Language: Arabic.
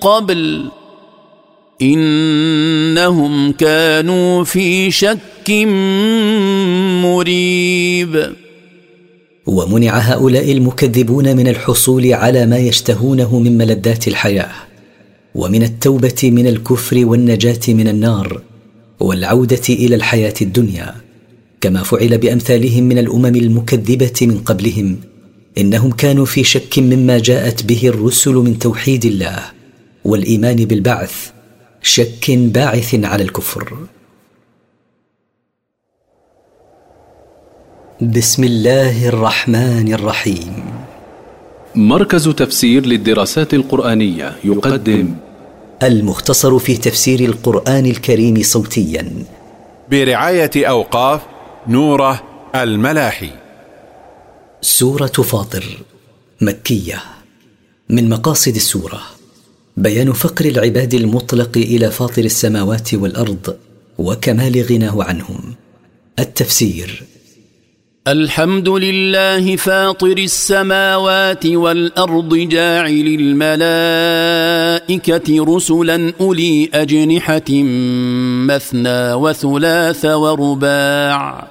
قبل إنهم كانوا في شك مريب. ومنع هؤلاء المكذبون من الحصول على ما يشتهونه من ملذات الحياة، ومن التوبة من الكفر والنجاة من النار والعودة إلى الحياة الدنيا، كما فعل بأمثالهم من الأمم المكذبة من قبلهم. إنهم كانوا في شك مما جاءت به الرسل من توحيد الله والإيمان بالبعث، شك باعث على الكفر. بسم الله الرحمن الرحيم. مركز تفسير للدراسات القرآنية يقدم المختصر في تفسير القرآن الكريم صوتيا برعاية أوقاف نوره الملاحي. سورة فاطر مكية. من مقاصد السورة بيان فقر العباد المطلق إلى فاطر السماوات والأرض وكمال غناه عنهم. التفسير: الحمد لله فاطر السماوات والأرض جاعل الملائكة رسلا أولي أجنحة مثنى وثلاث ورباع